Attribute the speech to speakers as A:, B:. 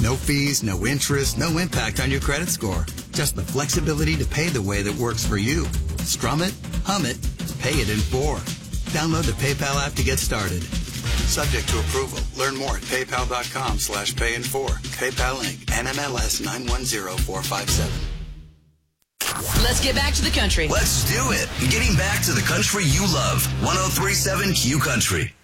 A: No fees, no interest, no impact on your credit score. Just the flexibility to pay the way that works for you. Strum it, hum it, pay it in 4. Download the PayPal app to get started. Subject to approval. Learn more at paypal.com/payin4. PayPal Inc. NMLS 910457.
B: Let's get back to the country.
C: Let's do it. Getting back to the country you love. 103.7 Q Country.